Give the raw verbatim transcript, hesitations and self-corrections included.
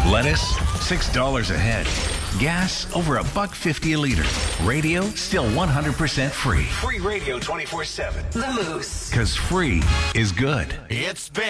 Lettuce, six dollars a head. Gas, over a buck fifty a liter. Radio, still one hundred percent free. Free radio twenty-four seven. The Moose. Because free is good. It's been